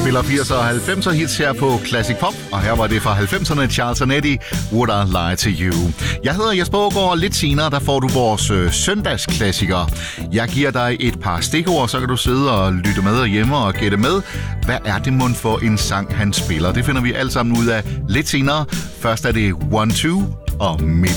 spiller 80'er og 90'er hits her på Classic Pop, og her var det fra 90'erne Charles & Eddie, Would I Lie to You. Jeg hedder Jesper Aagaard, og lidt senere der får du vores søndagsklassiker. Jeg giver dig et par stikord, så kan du sidde og lytte med hjemme og gætte med. Hvad er det mon for en sang, han spiller? Det finder vi alt sammen ud af lidt senere. Først er det 1-2 og Midnight.